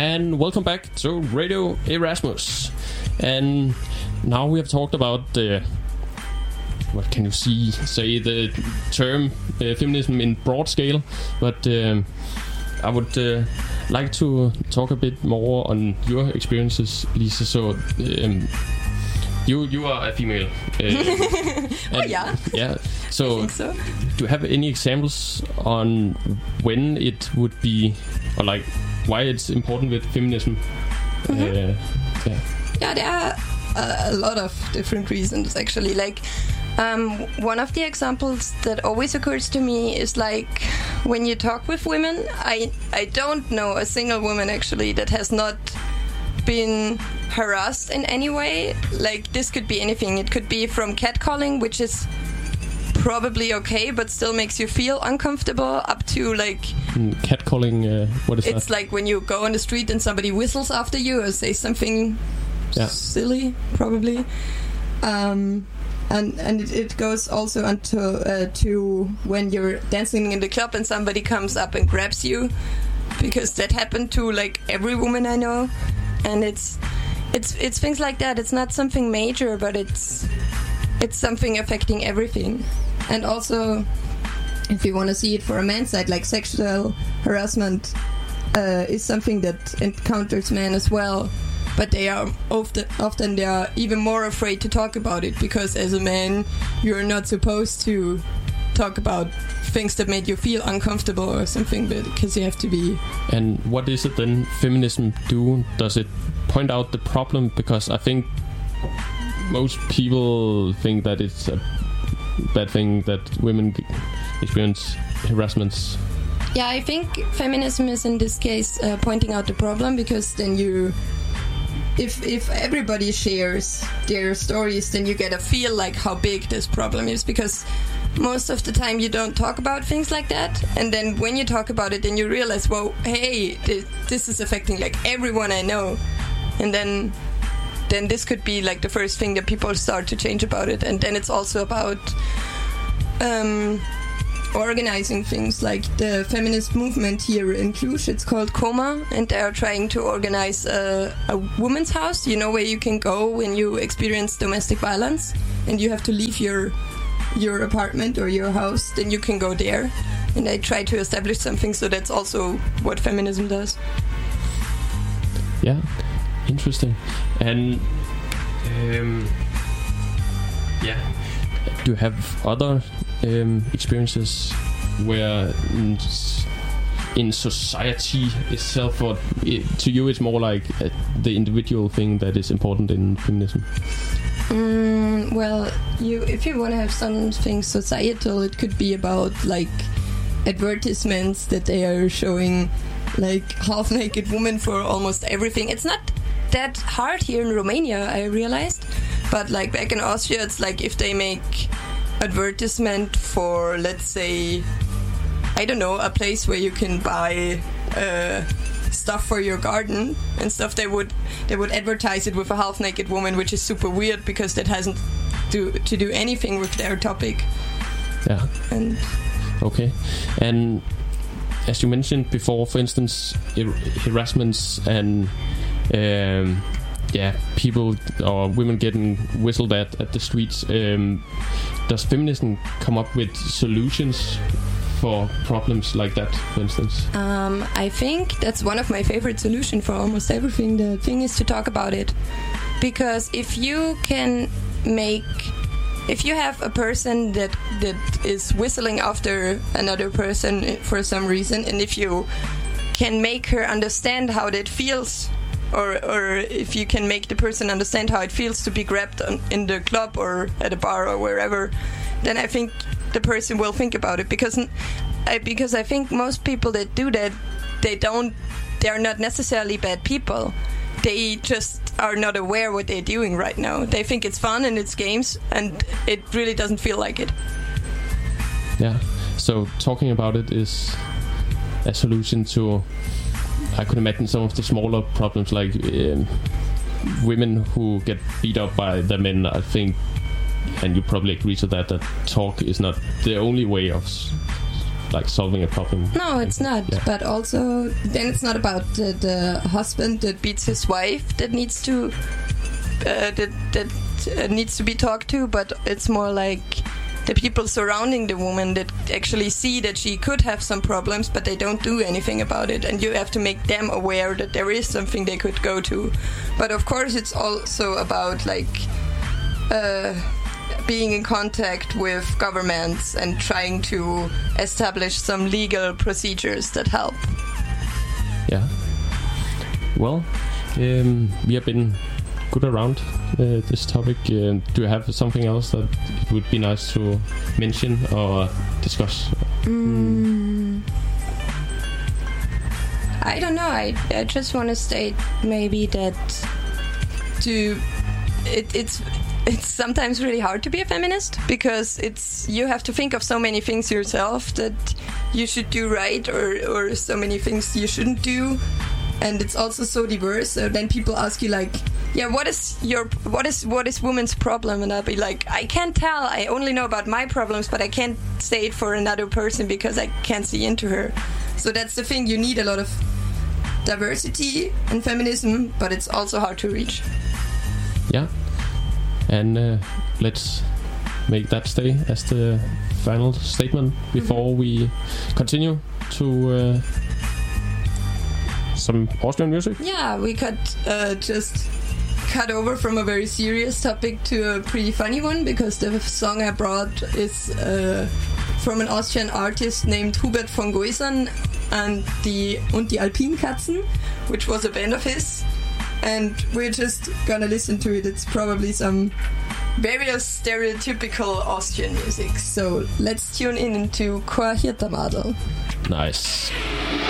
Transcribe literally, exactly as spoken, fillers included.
and welcome back to Radio Erasmus. And now we have talked about the, what can you see, say the term uh, feminism in broad scale, but um, I would uh, like to talk a bit more on your experiences, Lisa. So um, you you are a female. Uh, oh yeah. Yeah. So, I think so. Do you have any examples on when it would be, or like why it's important with feminism? Mm-hmm. Uh, yeah. Yeah, there are uh, a lot of different reasons actually. Like um, one of the examples that always occurs to me is like when you talk with women. I I don't know a single woman actually that has not been harassed in any way. Like this could be anything. It could be from catcalling, which is probably okay, but still makes you feel uncomfortable, up to like mm, catcalling. Uh, what is it's that? It's like when you go on the street and somebody whistles after you or say something yeah. silly, probably. Um, and and it, it goes also onto uh, to when you're dancing in the club and somebody comes up and grabs you, because that happened to like every woman I know, and it's it's it's things like that. It's not something major, but it's it's something affecting everything. And also, if you want to see it for a man's side, like sexual harassment uh, is something that encounters men as well, but they are often often they are even more afraid to talk about it, because as a man you're not supposed to talk about things that made you feel uncomfortable or something, but because you have to be. And what is it then feminism do? Does it point out the problem? Because I think most people think that it's a bad thing that women experience harassments. Yeah, I think feminism is in this case uh, pointing out the problem, because then you, if if everybody shares their stories, then you get a feel like how big this problem is, because most of the time you don't talk about things like that, and then when you talk about it, then you realize, well, hey, th- this is affecting like everyone I know, and then then this could be like the first thing that people start to change about it. And then it's also about um, organizing things, like the feminist movement here in Cluj. It's called Coma, and they are trying to organize a, a woman's house, you know, where you can go when you experience domestic violence and you have to leave your your apartment or your house, then you can go there. And they try to establish something, so that's also what feminism does. Yeah, interesting. And um, yeah, do you have other um, experiences where in, in society itself, or it, to you it's more like uh, the individual thing that is important in feminism? Mm, well, you if you want to have something societal, it could be about like advertisements that they are showing like half-naked women for almost everything. It's not that hard here in Romania, I realized, but like back in Austria, it's like if they make advertisement for, let's say, I don't know, a place where you can buy uh, stuff for your garden and stuff, they would they would advertise it with a half-naked woman, which is super weird because that hasn't do, to do anything with their topic. Yeah. And okay. And as you mentioned before, for instance, har- harassments and um, yeah, people or women getting whistled at at the streets. Um, does feminism come up with solutions for problems like that, for instance? Um, I think that's one of my favorite solutions for almost everything. The thing is to talk about it. Because if you can make... If you have a person that, that is whistling after another person for some reason, and if you can make her understand how that feels, or or if you can make the person understand how it feels to be grabbed on, in the club or at a bar or wherever, then I think the person will think about it. Because I, because I think most people that do that, they don't, they are not necessarily bad people. They just are not aware what they're doing right now. They think it's fun and it's games, and it really doesn't feel like it. Yeah. So talking about it is a solution to, I could imagine, some of the smaller problems, like um, women who get beat up by the men. I think, and you probably agree to that, that talk is not the only way of like solving a problem. No, it's not. Yeah. But also, then it's not about the, the husband that beats his wife that needs to uh, that that uh, needs to be talked to, but it's more like the people surrounding the woman that actually see that she could have some problems, but they don't do anything about it, and you have to make them aware that there is something they could go to. But of course, it's also about like uh, being in contact with governments and trying to establish some legal procedures that help. Yeah. Well, um, we have been good around uh, this topic. Uh, do you have something else that it would be nice to mention or discuss? Mm. I don't know. I, I just want to state maybe that to it, it's it's sometimes really hard to be a feminist because it's you have to think of so many things yourself that you should do right or or so many things you shouldn't do. And it's also so diverse. So then people ask you like, yeah, what is your what is what is women's problem? And I'll be like, I can't tell. I only know about my problems, but I can't say it for another person because I can't see into her. So that's the thing. You need a lot of diversity in feminism, but it's also hard to reach. Yeah, and uh, let's make that stay as the final statement before mm-hmm. we continue to. Uh, Some Austrian music? Yeah, we could uh, just cut over from a very serious topic to a pretty funny one because the song I brought is uh, from an Austrian artist named Hubert von Goisern and the und die Alpinkatzen, which was a band of his. And we're just gonna listen to it. It's probably some various stereotypical Austrian music. So let's tune in into Chor Hirtamadel. Nice.